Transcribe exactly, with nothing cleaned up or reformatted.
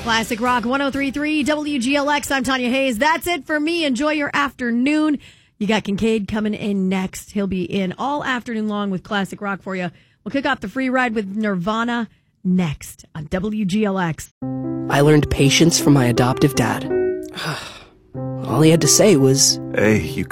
Classic Rock one oh three point three W G L X. I'm Tanya Hayes. That's it for me. Enjoy your afternoon. You got Kincaid coming in next. He'll be in all afternoon long with Classic Rock for you. We'll kick off the free ride with Nirvana next on W G L X. I learned patience from my adoptive dad. All he had to say was, "Hey, you